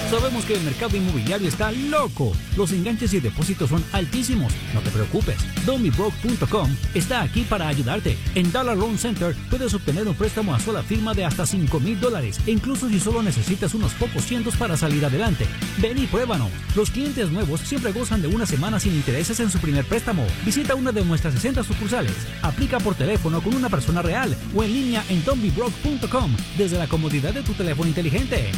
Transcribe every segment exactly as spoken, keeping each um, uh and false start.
Sabemos que el mercado inmobiliario está loco. Los enganches y depósitos son altísimos. No te preocupes. Don't Be Broke punto com está aquí para ayudarte. En Dollar Loan Center puedes obtener un préstamo a sola firma de hasta cinco mil dólares, e incluso si solo necesitas unos pocos cientos para salir adelante. Ven y pruébanos. Los clientes nuevos siempre gozan de una semana sin intereses en su primer préstamo. Visita una de nuestras sesenta sucursales. Aplica por teléfono con una persona real o en línea en Don't Be Broke punto com desde la comodidad de tu teléfono inteligente.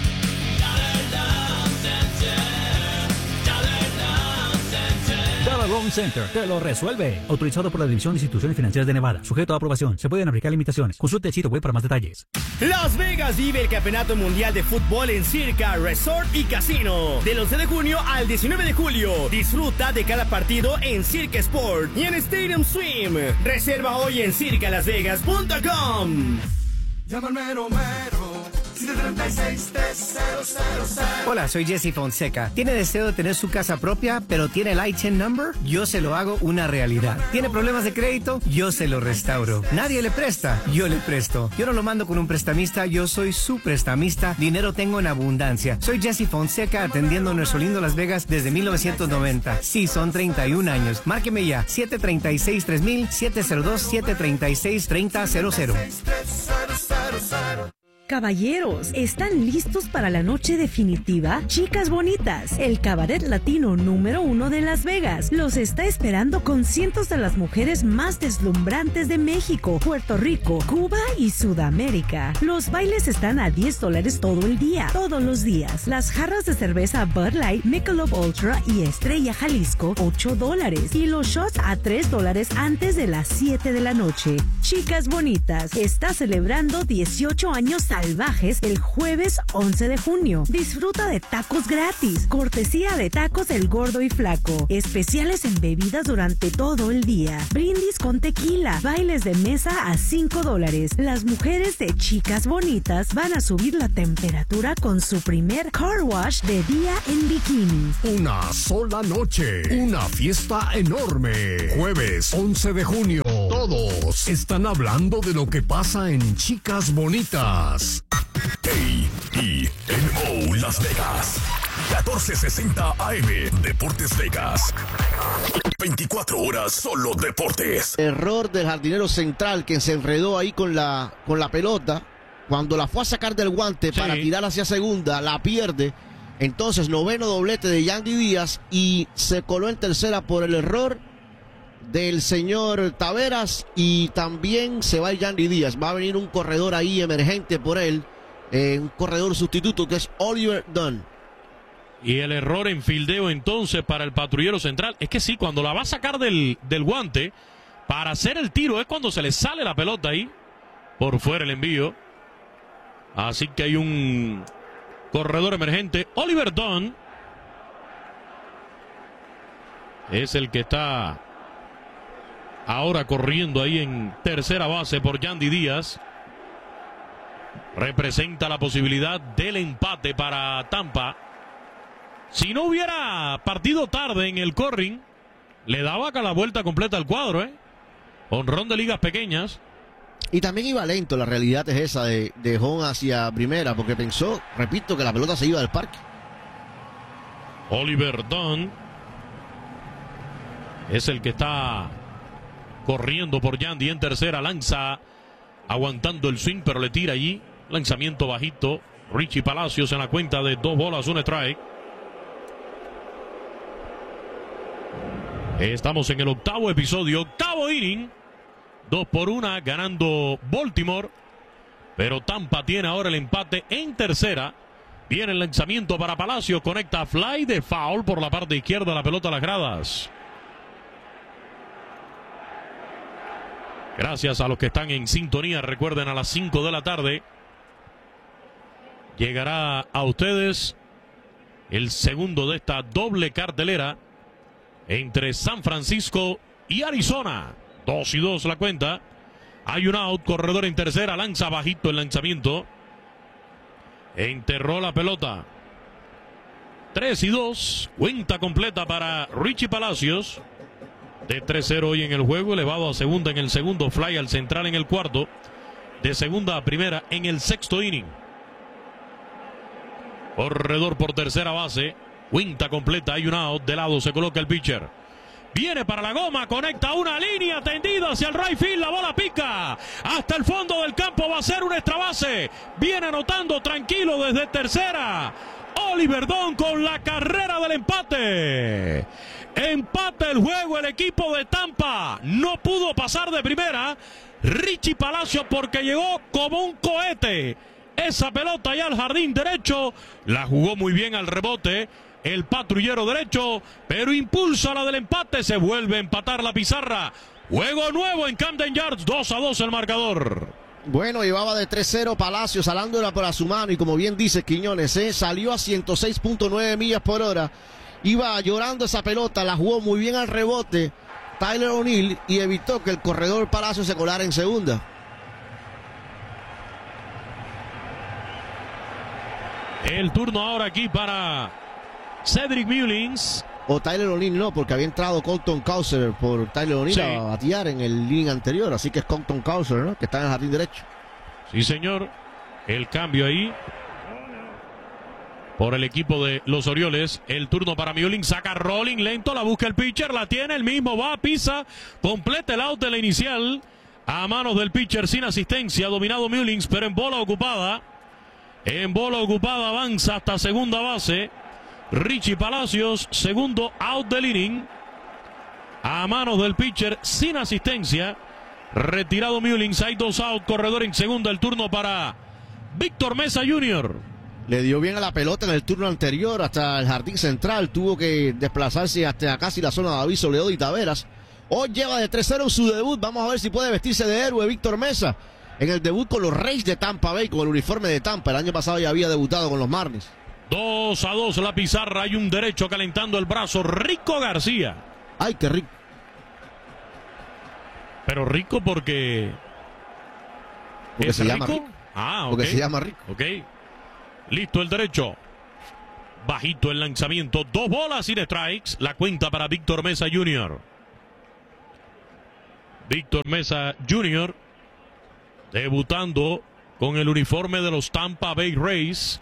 Dollar Loan Center te lo resuelve. Autorizado por la División de Instituciones Financieras de Nevada. Sujeto a aprobación. Se pueden aplicar limitaciones. Consulte el sitio web para más detalles. Las Vegas vive el Campeonato Mundial de Fútbol en Circa Resort y Casino. Del once de junio al diecinueve de julio. Disfruta de cada partido en Circa Sport y en Stadium Swim. Reserva hoy en circa las vegas punto com. Llama al mero mero. siete tres seis, tres cero cero cero. Hola, soy Jesse Fonseca. ¿Tiene deseo de tener su casa propia, pero tiene el I T I N number? Yo se lo hago una realidad. ¿Tiene problemas de crédito? Yo se lo restauro. ¿Nadie le presta? Yo le presto. Yo no lo mando con un prestamista, yo soy su prestamista. Dinero tengo en abundancia. Soy Jesse Fonseca, atendiendo nuestro lindo Las Vegas desde mil novecientos noventa. Sí, son treinta y un años. Márqueme ya. siete tres seis, tres mil, siete cero dos, siete tres seis, tres cero cero cero. Caballeros, ¿están listos para la noche definitiva? Chicas Bonitas, el cabaret latino número uno de Las Vegas, los está esperando con cientos de las mujeres más deslumbrantes de México, Puerto Rico, Cuba y Sudamérica. Los bailes están a diez dólares todo el día, todos los días. Las jarras de cerveza Bud Light, Michelob Ultra y Estrella Jalisco, ocho dólares. Y los shots a tres dólares antes de las siete de la noche. Chicas Bonitas está celebrando dieciocho años salvajes el jueves once de junio. Disfruta de tacos gratis, cortesía de Tacos del Gordo y Flaco, especiales en bebidas durante todo el día, brindis con tequila, bailes de mesa a cinco dólares. Las mujeres de Chicas Bonitas van a subir la temperatura con su primer car wash de día en bikini. Una sola noche, una fiesta enorme. Jueves once de junio. Todos están hablando de lo que pasa en Chicas Bonitas. A E N O Las Vegas, catorce sesenta A M, Deportes Vegas. veinticuatro horas solo deportes. Error del jardinero central que se enredó ahí con la, con la pelota. Cuando la fue a sacar del guante sí. para tirar hacia segunda, la pierde. Entonces, noveno doblete de Yandy Díaz y se coló en tercera por el error del señor Taveras, y también se va Yandy Díaz. Va a venir un corredor ahí emergente por él, eh, un corredor sustituto que es Oliver Dunn. Y el error en fildeo entonces para el patrullero central. Es que sí, cuando la va a sacar del, del guante para hacer el tiro es cuando se le sale la pelota ahí, por fuera el envío. Así que hay un corredor emergente. Oliver Dunn es el que está ahora corriendo ahí en tercera base por Yandy Díaz. Representa la posibilidad del empate para Tampa. Si no hubiera partido tarde en el corring, le daba acá la vuelta completa al cuadro, ¿eh? Honrón de ligas pequeñas. Y también iba lento, la realidad es esa de, de home hacia primera, porque pensó, repito, que la pelota se iba del parque. Oliver Dunn es el que está corriendo por Yandy en tercera, lanza aguantando el swing, pero le tira allí, lanzamiento bajito. Richie Palacios en la cuenta de dos bolas, un strike. Estamos en el octavo episodio, octavo inning, dos por una, ganando Baltimore, pero Tampa tiene ahora el empate en tercera. Viene el lanzamiento para Palacios, conecta fly de foul por la parte izquierda, la pelota a las gradas. Gracias a los que están en sintonía. Recuerden, a las cinco de la tarde llegará a ustedes el segundo de esta doble cartelera entre San Francisco y Arizona. Dos y dos la cuenta. Hay un out, corredor en tercera, lanza bajito el lanzamiento. Enterró la pelota. Tres y dos, cuenta completa para Richie Palacios. De tres cero hoy en el juego, elevado a segunda en el segundo, fly al central en el cuarto, de segunda a primera en el sexto inning. Corredor por tercera base. Quinta completa, hay un out. De lado se coloca el pitcher. Viene para la goma, conecta una línea tendida hacia el right field, la bola pica hasta el fondo del campo, va a ser un extra base. Viene anotando tranquilo desde tercera Oliver Don con la carrera del empate. Empata el juego el equipo de Tampa. No pudo pasar de primera Richie Palacios porque llegó como un cohete. Esa pelota ya al jardín derecho, la jugó muy bien al rebote el patrullero derecho, pero impulsa la del empate, se vuelve a empatar la pizarra. Juego nuevo en Camden Yards, dos a dos el marcador. Bueno, llevaba de tres cero Palacios, jalándola para su mano, y como bien dice Quiñones, ¿eh? salió a ciento seis punto nueve millas por hora. Iba llorando esa pelota, la jugó muy bien al rebote Tyler O'Neill y evitó que el corredor Palacios se colara en segunda. El turno ahora aquí para Cedric Mullins. O Tyler O'Neill no, porque había entrado Colton Cowser por Tyler O'Neill sí. a batear en el inning anterior. Así que es Colton Cowser, ¿no? Que está en el jardín derecho. Sí, señor. El cambio ahí por el equipo de los Orioles. El turno para Mullins. Saca rolling lento. La busca el pitcher. La tiene. El mismo va, pisa. Completa el out de la inicial. A manos del pitcher sin asistencia. Dominado Mullins, pero en bola ocupada. En bola ocupada avanza hasta segunda base. Richie Palacios, segundo out del inning. A manos del pitcher sin asistencia. Retirado Mullins, hay dos out, corredor en segunda. El turno para Víctor Mesa junior Le dio bien a la pelota en el turno anterior hasta el jardín central. Tuvo que desplazarse hasta casi la zona de aviso León y Taveras. Hoy lleva de tres cero en su debut. Vamos a ver si puede vestirse de héroe Víctor Mesa en el debut con los Rays de Tampa Bay, con el uniforme de Tampa. El año pasado ya había debutado con los Marlins. dos a dos la pizarra. Hay un derecho calentando el brazo. Rico García. Ay, qué rico. Pero rico porque... Porque se llama rico. Ah, ok. Porque se llama rico. Ok. Listo el derecho. Bajito el lanzamiento. Dos bolas sin strikes. La cuenta para Víctor Mesa junior Víctor Mesa junior debutando con el uniforme de los Tampa Bay Rays.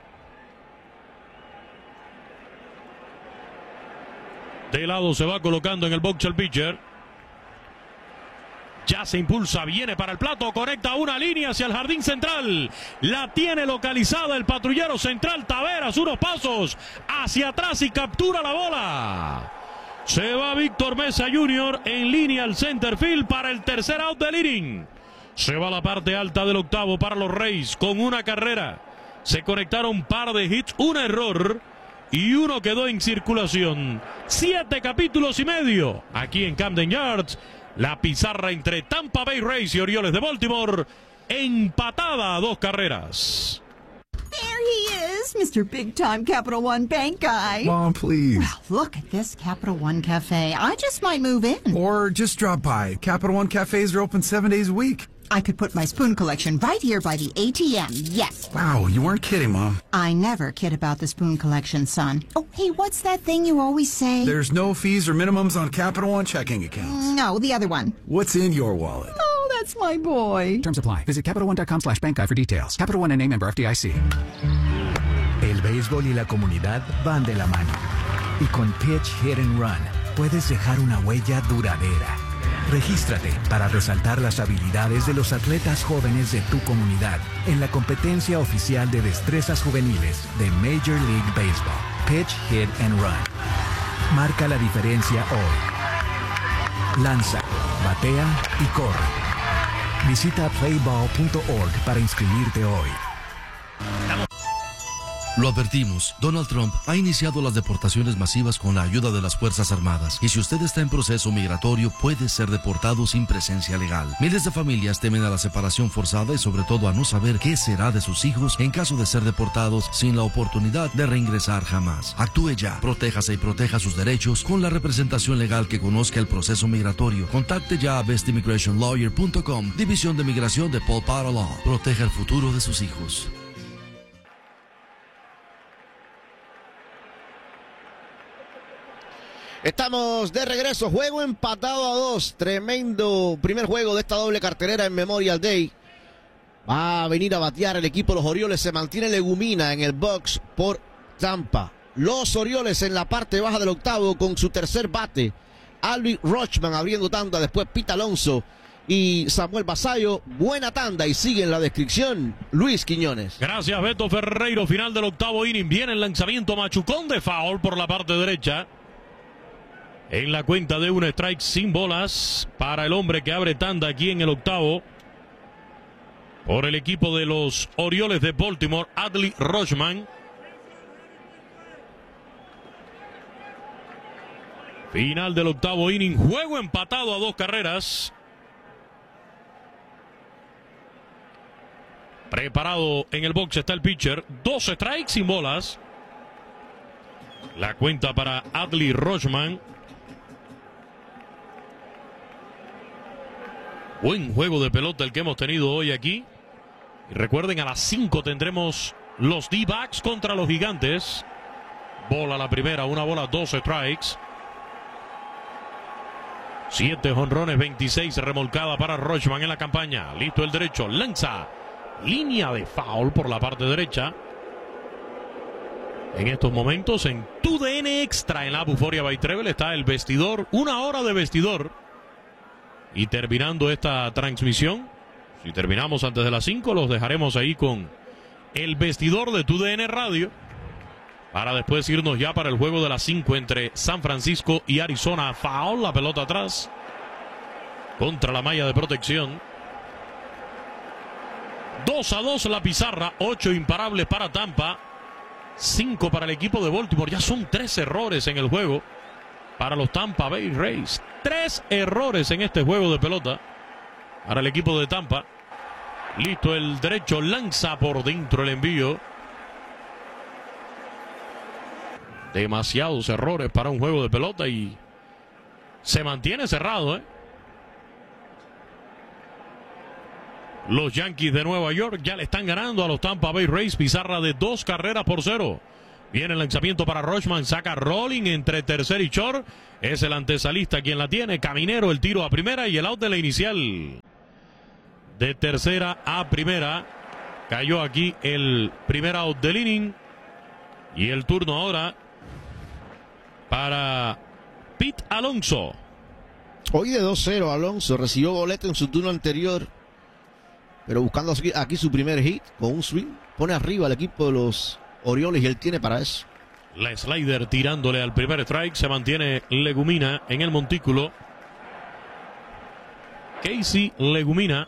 De lado se va colocando en el box el pitcher. Ya se impulsa, viene para el plato, conecta una línea hacia el jardín central. La tiene localizada el patrullero central Taveras, unos pasos hacia atrás y captura la bola. Se va Víctor Mesa junior en línea al center field para el tercer out del inning. Se va a la parte alta del octavo para los Rays con una carrera. Se conectaron un par de hits, un error y uno quedó en circulación. Siete capítulos y medio aquí en Camden Yards. La pizarra entre Tampa Bay Rays y Orioles de Baltimore, empatada a dos carreras. There he is, Mister Big Time Capital One Bank guy. Mom, please. Well, look at this Capital One Cafe. I just might move in. Or just drop by. Capital One Cafes are open seven days a week. I could put my spoon collection right here by the A T M, yes. Wow, you weren't kidding, Mom. I never kid about the spoon collection, son. Oh, hey, what's that thing you always say? There's no fees or minimums on Capital One checking accounts. No, the other one. What's in your wallet? Oh, that's my boy. Terms apply. Visit CapitalOne.com slash bank guide for details. Capital One N A member F D I C. El béisbol y la comunidad van de la mano. Y con Pitch Hit and Run puedes dejar una huella duradera. Regístrate para resaltar las habilidades de los atletas jóvenes de tu comunidad en la competencia oficial de destrezas juveniles de Major League Baseball. Pitch, Hit and Run. Marca la diferencia hoy. Lanza, batea y corre. Visita playball punto org para inscribirte hoy. Lo advertimos, Donald Trump ha iniciado las deportaciones masivas con la ayuda de las Fuerzas Armadas y si usted está en proceso migratorio puede ser deportado sin presencia legal. Miles de familias temen a la separación forzada y sobre todo a no saber qué será de sus hijos en caso de ser deportados sin la oportunidad de reingresar jamás. Actúe ya, protéjase y proteja sus derechos con la representación legal que conozca el proceso migratorio. Contacte ya a best immigration lawyer punto com, División de Migración de Paul Potter Law. Proteja el futuro de sus hijos. Estamos de regreso, juego empatado a dos, tremendo primer juego de esta doble cartelera en Memorial Day. Va a venir a batear el equipo de los Orioles, se mantiene Legumina en el box por Tampa. Los Orioles en la parte baja del octavo con su tercer bate. Adley Rutschman abriendo tanda, después Pete Alonso y Samuel Basallo. Buena tanda y sigue en la descripción Luis Quiñones. Gracias, Beto Ferreiro. Final del octavo inning. Viene el lanzamiento machucón de foul por la parte derecha. En la cuenta de un strike sin bolas para el hombre que abre tanda aquí en el octavo. Por el equipo de los Orioles de Baltimore, Adley Rutschman. Final del octavo inning. Juego empatado a dos carreras. Preparado en el box está el pitcher. Dos strikes sin bolas. La cuenta para Adley Rutschman. Buen juego de pelota el que hemos tenido hoy aquí. Y recuerden, a las cinco tendremos los D-backs contra los Gigantes. Bola la primera, una bola, dos strikes. Siete jonrones, veintiséis remolcada para Rutschman en la campaña. Listo el derecho, lanza. Línea de foul por la parte derecha. En estos momentos en Tu D N Extra en la Buforia by Treble está el vestidor. Una hora de vestidor. Y terminando esta transmisión, si terminamos antes de las cinco, los dejaremos ahí con el vestidor de Tu D N Radio. Para después irnos ya para el juego de las cinco entre San Francisco y Arizona. Foul, la pelota atrás. Contra la malla de protección. dos a dos la pizarra. ocho imparables para Tampa. cinco para el equipo de Baltimore. Ya son tres errores en el juego para los Tampa Bay Rays. Tres errores en este juego de pelota para el equipo de Tampa. Listo el derecho, lanza por dentro el envío. Demasiados errores para un juego de pelota y se mantiene cerrado, ¿eh? Los Yankees de Nueva York ya le están ganando a los Tampa Bay Rays. Pizarra de dos carreras por cero. Viene el lanzamiento para Rutschman. Saca rolling entre tercer y short. Es el antesalista quien la tiene. Caminero, el tiro a primera y el out de la inicial. De tercera a primera. Cayó aquí el primer out del inning. Y el turno ahora para Pete Alonso. Hoy de dos cero Alonso. Recibió boleta en su turno anterior. Pero buscando aquí su primer hit con un swing. Pone arriba al equipo de los Orioles y él tiene para eso. La slider tirándole al primer strike. Se mantiene Legumina en el montículo. Casey Legumina.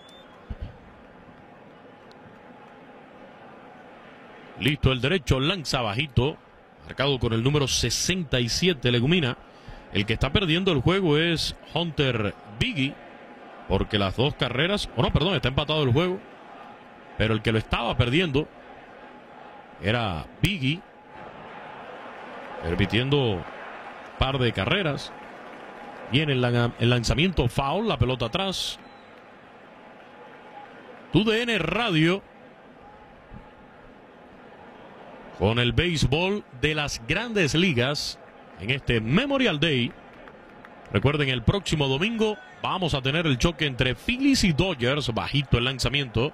Listo el derecho, lanza bajito. Marcado con el número sesenta y siete Legumina. El que está perdiendo el juego es Hunter Biggie. Porque las dos carreras... Oh, no, perdón, está empatado el juego. Pero el que lo estaba perdiendo era Biggie. Permitiendo par de carreras. Viene el, el lanzamiento foul, la pelota atrás. Tu D N Radio. Con el béisbol de las grandes ligas. En este Memorial Day. Recuerden, el próximo domingo vamos a tener el choque entre Phillies y Dodgers. Bajito el lanzamiento.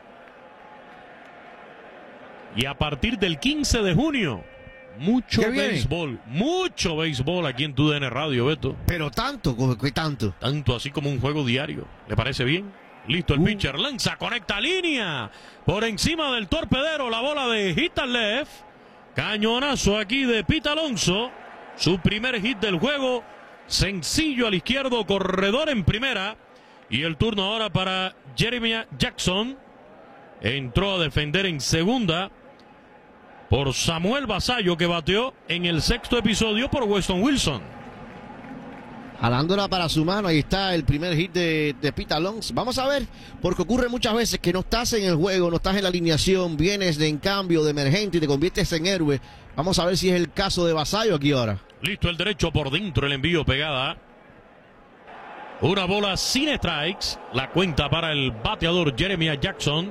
Y a partir del quince de junio, mucho béisbol, mucho béisbol aquí en Tu D N Radio, Beto. Pero tanto, ¿qué tanto? Tanto así como un juego diario. ¿Le parece bien? Listo el uh. pitcher, lanza, conecta línea. Por encima del torpedero, la bola de hit al left. Cañonazo aquí de Pete Alonso. Su primer hit del juego. Sencillo al izquierdo, corredor en primera. Y el turno ahora para Jeremiah Jackson. Entró a defender en segunda por Samuel Basallo, que bateó en el sexto episodio por Weston Wilson. Jalándola para su mano, ahí está el primer hit de, de Pete Alonso. Vamos a ver, porque ocurre muchas veces que no estás en el juego, no estás en la alineación, vienes de en cambio, de emergente y te conviertes en héroe. Vamos a ver si es el caso de Basallo aquí ahora. Listo el derecho por dentro, el envío pegada. Una bola sin strikes. La cuenta para el bateador Jeremiah Jackson.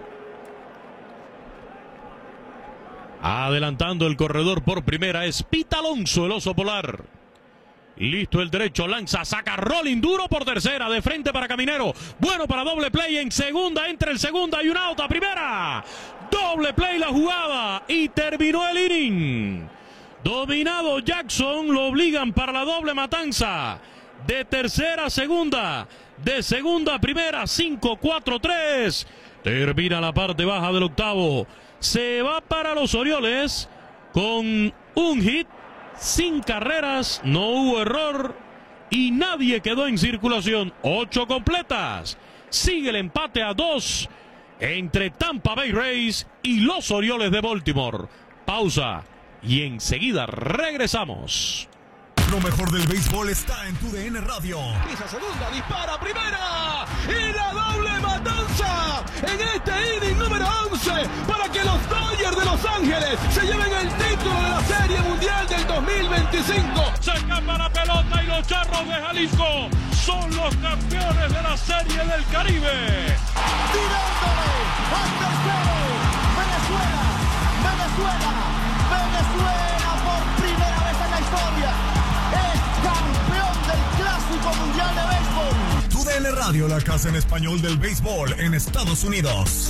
Adelantando el corredor por primera es Pete Alonso, el oso polar. Listo el derecho, lanza, saca rolling duro por tercera, de frente para Caminero. Bueno para doble play en segunda, entra el segunda y un out a primera. Doble play la jugada y terminó el inning. Dominado Jackson, lo obligan para la doble matanza. De tercera a segunda, de segunda a primera, cinco cuatro tres. Termina la parte baja del octavo. Se va para los Orioles con un hit, sin carreras, no hubo error y nadie quedó en circulación. Ocho completas. Sigue el empate a dos entre Tampa Bay Rays y los Orioles de Baltimore. Pausa y enseguida regresamos. Lo mejor del béisbol está en tu D N Radio. Pisa segunda, dispara primera y la doble matanza en este inning número once para que los Dodgers de Los Ángeles se lleven el título de la Serie Mundial del dos mil veinticinco. Se escapa la pelota y los Charros de Jalisco son los campeones de la Serie del Caribe. Tirándole al tercero, Venezuela, Venezuela, Venezuela por primera vez en la historia. Es campeón del Clásico Mundial de Béisbol. Tu D N Radio, la casa en español del béisbol en Estados Unidos.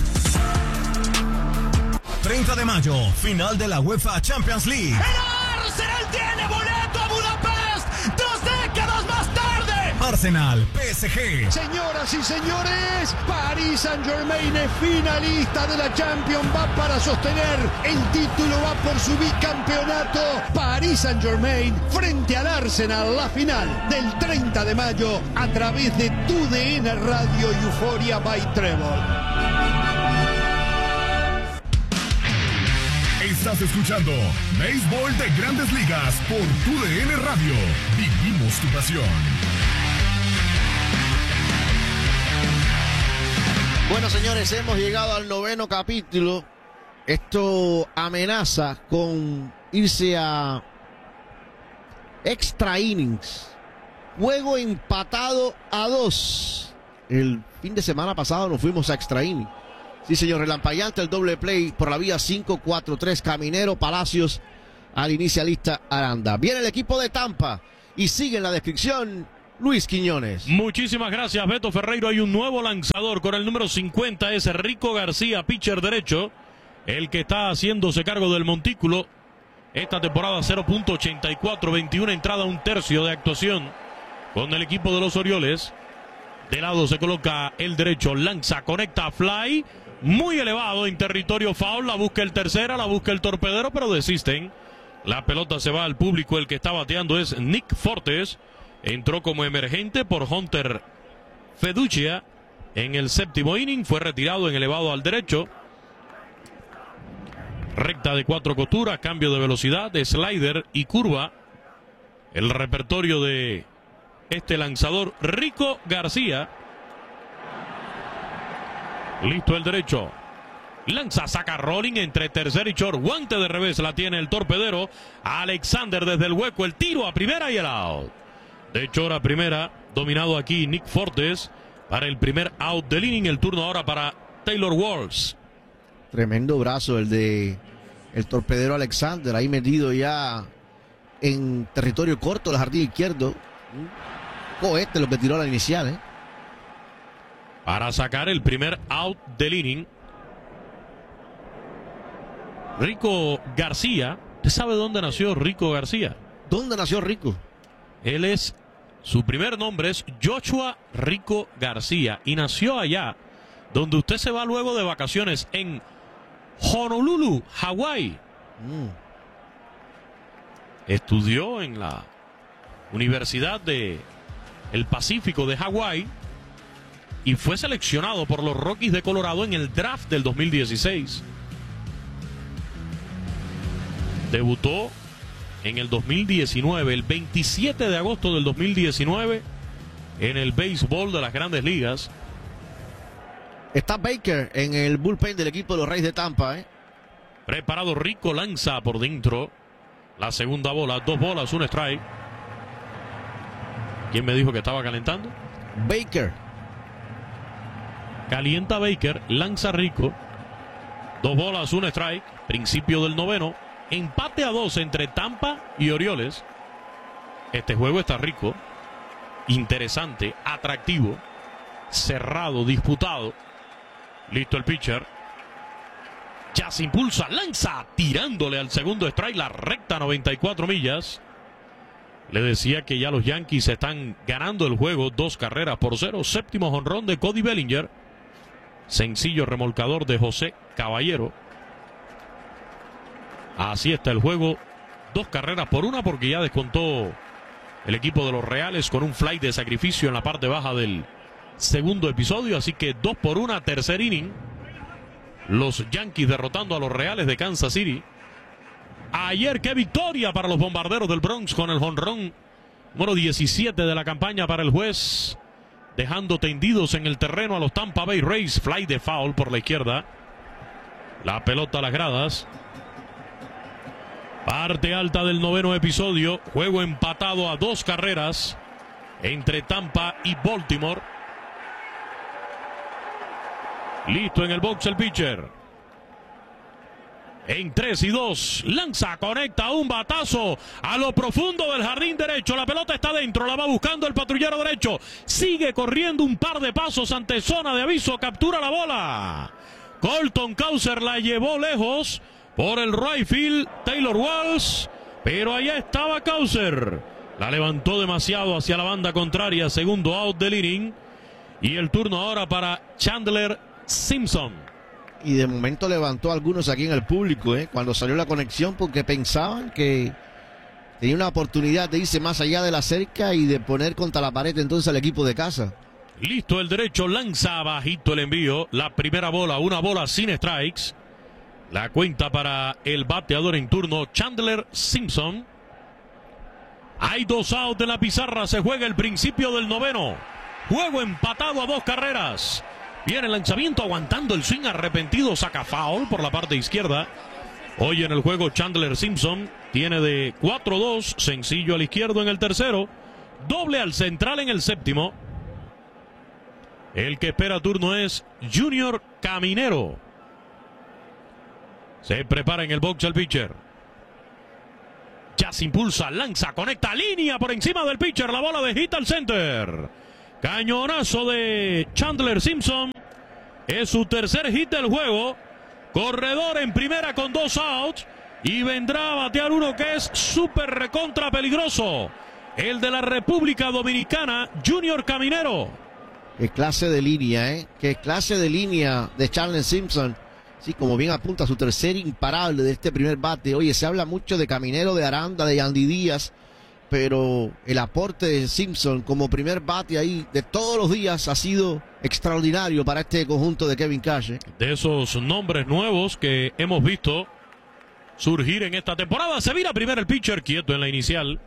treinta de mayo, final de la UEFA Champions League. El Arsenal tiene boleto a Budapest dos décadas más tarde. Arsenal, P S G. Señoras y señores, Paris Saint-Germain es finalista de la Champions, va para sostener el título, va por su bicampeonato. Paris Saint-Germain frente al Arsenal, la final del treinta de mayo a través de Tu D N Radio Euphoria by Trevor. Estás escuchando Béisbol de Grandes Ligas por Tu D N Radio. Vivimos tu pasión. Bueno, señores, hemos llegado al noveno capítulo. Esto amenaza con irse a extra innings. Juego empatado a dos. El fin de semana pasado nos fuimos a extra innings. Sí, señor, relampagueante el doble play por la vía cinco cuatro tres. Caminero, Palacios, al inicialista Aranda. Viene el equipo de Tampa y sigue en la descripción Luis Quiñones. Muchísimas gracias, Beto Ferreiro. Hay un nuevo lanzador con el número cincuenta, es Rico García, pitcher derecho, el que está haciéndose cargo del montículo. Esta temporada cero punto ochenta y cuatro, veintiuna entrada, un tercio de actuación con el equipo de los Orioles. De lado se coloca el derecho, lanza, conecta, fly, muy elevado en territorio foul, la busca el tercera, la busca el torpedero, pero desisten. La pelota se va al público, el que está bateando es Nick Fortes. Entró como emergente por Hunter Feduccia en el séptimo inning. Fue retirado en elevado al derecho. Recta de cuatro costuras, cambio de velocidad, de slider y curva. El repertorio de este lanzador, Rico García. Listo el derecho. Lanza, saca rolling entre tercer y short. Guante de revés la tiene el torpedero. Alexander desde el hueco. El tiro a primera y el out. De short a primera, dominado aquí Nick Fortes para el primer out del inning. El turno ahora para Taylor Walls. Tremendo brazo el de el torpedero Alexander, ahí metido ya en territorio corto del jardín izquierdo. Un cohete lo que tiró a la inicial, ¿eh? Para sacar el primer out del inning. Rico García. ¿Usted sabe dónde nació Rico García? ¿Dónde nació Rico? Él es, su primer nombre es Joshua Rico García y nació allá donde usted se va luego de vacaciones, en Honolulu, Hawái. Mm. Estudió en la Universidad de el Pacífico de Hawái y fue seleccionado por los Rockies de Colorado en el draft del dos mil dieciséis. Debutó en el dos mil diecinueve, el veintisiete de agosto del dos mil diecinueve, en el béisbol de las Grandes Ligas. Está Baker en el bullpen del equipo de los Reyes de Tampa, ¿eh? Preparado, Rico lanza por dentro. La segunda bola, dos bolas, un strike. ¿Quién me dijo que estaba calentando? Baker. Calienta Baker, lanza Rico. Dos bolas, un strike. Principio del noveno. Empate a dos entre Tampa y Orioles. Este juego está rico, interesante, Ya se impulsa, lanza, tirándole al segundo strike, la recta noventa y cuatro millas. Le decía que ya los Yankees están ganando el juego, dos carreras por cero. Séptimo jonrón de Cody Bellinger. Sencillo remolcador de José Caballero. Así está el juego, dos carreras por una, porque ya descontó el equipo de los Reales con un fly de sacrificio en la parte baja del segundo episodio. Así que dos por una, tercer inning. Los Yankees derrotando a los Reales de Kansas City. Ayer, qué victoria para los Bombarderos del Bronx con el jonrón número diecisiete de la campaña para el juez, dejando tendidos en el terreno a los Tampa Bay Rays. Fly de foul por la izquierda. La pelota a las gradas. Parte alta del noveno episodio. Juego empatado a dos carreras entre Tampa y Baltimore. Listo en el box el pitcher. En tres y dos, lanza, conecta un batazo a lo profundo del jardín derecho. La pelota está dentro, la va buscando el patrullero derecho. Sigue corriendo un par de pasos ante zona de aviso, captura la bola. Colton Cowser la llevó lejos por el right field, Taylor Walsh, pero allá estaba Cowser. La levantó demasiado hacia la banda contraria, segundo out del inning. Y el turno ahora para Chandler Simpson. Y de momento levantó a algunos aquí en el público, ¿eh? Cuando salió la conexión, porque pensaban que tenía una oportunidad de irse más allá de la cerca y de poner contra la pared entonces al equipo de casa. Listo el derecho, lanza bajito el envío. La primera bola, una bola sin strikes. La cuenta para el bateador en turno, Chandler Simpson. Hay dos outs en la pizarra, se juega el principio del noveno. Juego empatado a dos carreras. Viene el lanzamiento, aguantando el swing, arrepentido, saca foul por la parte izquierda. Hoy en el juego Chandler Simpson tiene de cuatro dos, sencillo al izquierdo en el tercero, doble al central en el séptimo. El que espera turno es Junior Caminero. Se prepara en el box el pitcher. Ya se impulsa, lanza, conecta, línea por encima del pitcher, la bola de hit al center. Cañonazo de Chandler Simpson. Es su tercer hit del juego. Corredor en primera con dos outs. Y vendrá a batear uno que es súper recontra peligroso. El de la República Dominicana, Junior Caminero. Qué clase de línea, ¿eh? Qué clase de línea de Chandler Simpson. Sí, como bien apunta, su tercer imparable de este primer bate. Oye, se habla mucho de Caminero, de Aranda, de Yandy Díaz. Pero el aporte de Simpson como primer bate ahí de todos los días ha sido extraordinario para este conjunto de Kevin Cash, ¿eh? De esos nombres nuevos que hemos visto surgir en esta temporada. Se vira primero el pitcher, quieto en la inicial.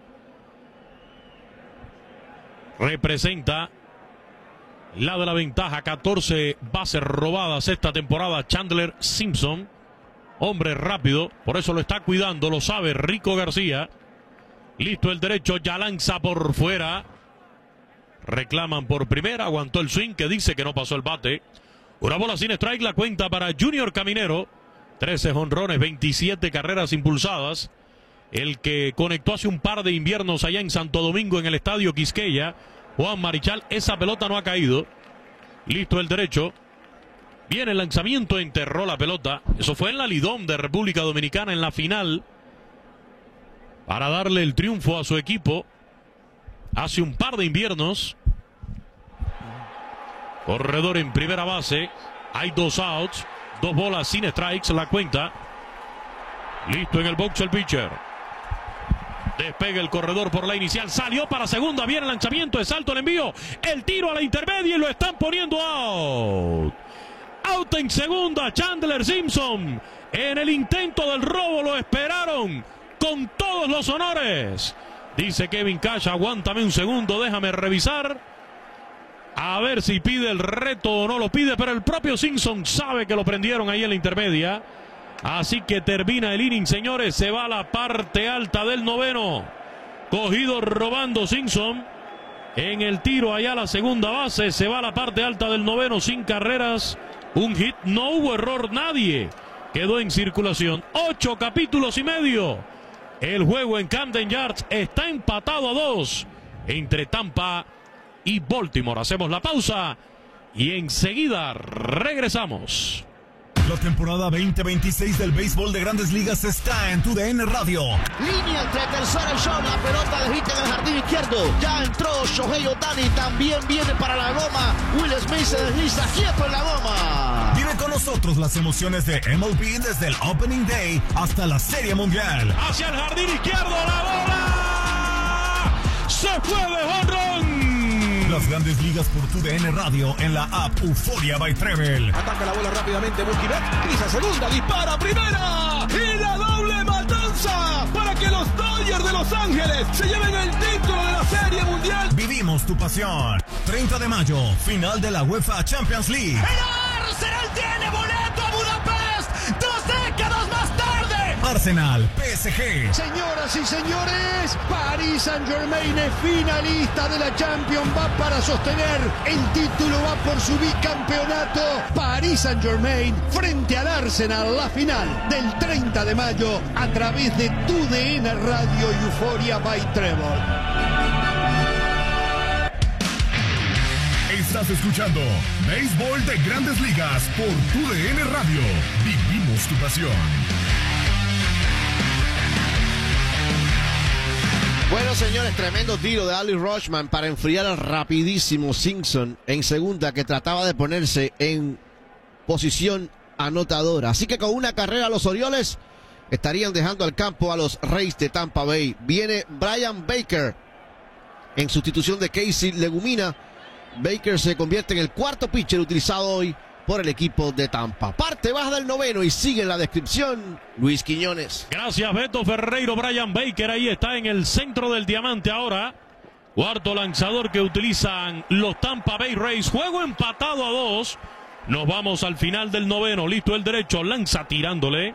Representa la de la ventaja, catorce bases robadas esta temporada Chandler Simpson. Hombre rápido, por eso lo está cuidando, lo sabe Rico García. Listo el derecho, ya lanza por fuera. Reclaman por primera, aguantó el swing que dice que no pasó el bate. Una bola sin strike, la cuenta para Junior Caminero. trece jonrones, veintisiete carreras impulsadas. El que conectó hace un par de inviernos allá en Santo Domingo en el estadio Quisqueya, Juan Marichal, esa pelota no ha caído. Listo el derecho. Viene el lanzamiento, enterró la pelota. Eso fue en la Lidom de República Dominicana en la final, para darle el triunfo a su equipo hace un par de inviernos. Corredor en primera base. Hay dos outs, dos bolas sin strikes, la cuenta. Listo en el box el pitcher. Despega el corredor por la inicial, salió para segunda, viene el lanzamiento, es alto el envío, el tiro a la intermedia y lo están poniendo out. Out en segunda, Chandler Simpson. En el intento del robo lo esperaron con todos los honores. Dice Kevin Cash, aguántame un segundo, déjame revisar. A ver si pide el reto o no lo pide, pero el propio Simpson sabe que lo prendieron ahí en la intermedia. Así que termina el inning, señores. Se va a la parte alta del noveno. Cogido robando Simpson. En el tiro allá a la segunda base. Se va a la parte alta del noveno sin carreras. Un hit, no hubo error, nadie quedó en circulación. Ocho capítulos y medio. El juego en Camden Yards está empatado a dos entre Tampa y Baltimore. Hacemos la pausa y enseguida regresamos. La temporada veinte veintiséis del béisbol de Grandes Ligas está en Tu D N Radio. Línea entre tercera y short, la pelota de hit en el jardín izquierdo. Ya entró Shohei Ohtani, también viene para la goma. Will Smith se desliza quieto en la goma. Vive con nosotros las emociones de M L B desde el Opening Day hasta la Serie Mundial. Hacia el jardín izquierdo, la bola se fue de jonrón. Las Grandes Ligas por Tu D N Radio en la app Euforia by Treble. Ataca la bola rápidamente Mookie Betts, pisa segunda, dispara primera y la doble matanza para que los Dodgers de Los Ángeles se lleven el título de la Serie Mundial. Vivimos tu pasión. treinta de mayo, final de la UEFA Champions League. El Arsenal tiene boleto a Budapest dos décadas más tarde. Arsenal, P S G. Señoras y señores, Paris Saint-Germain es finalista de la Champions, va para sostener el título, va por su bicampeonato. Paris Saint-Germain frente al Arsenal, la final del treinta de mayo a través de Tu D N Radio y Euphoria by Treble. Estás escuchando Béisbol de Grandes Ligas por Tu D N Radio. Vivimos tu pasión. Bueno, señores, tremendo tiro de Ali Rochman para enfriar al rapidísimo Simpson en segunda, que trataba de ponerse en posición anotadora. Así que con una carrera los Orioles estarían dejando al campo a los Rays de Tampa Bay. Viene Brian Baker en sustitución de Casey Legumina. Baker se convierte en el cuarto pitcher utilizado hoy por el equipo de Tampa. Parte baja del noveno y sigue en la descripción Luis Quiñones. Gracias, Beto Ferreiro. Brian Baker ahí está en el centro del diamante ahora. Cuarto lanzador que utilizan los Tampa Bay Rays. Juego empatado a dos. Nos vamos al final del noveno. Listo el derecho. Lanza tirándole.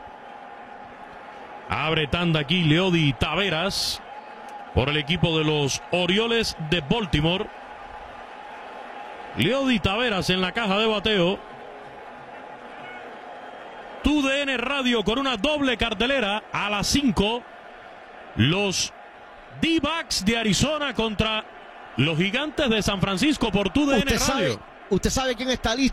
Abre tanda aquí Leody Taveras por el equipo de los Orioles de Baltimore. Leody Taveras en la caja de bateo. Tu D N Radio con una doble cartelera a las cinco. Los D-Backs de Arizona contra los Gigantes de San Francisco por Tu D N usted Radio. Sabe, usted sabe quién está listo.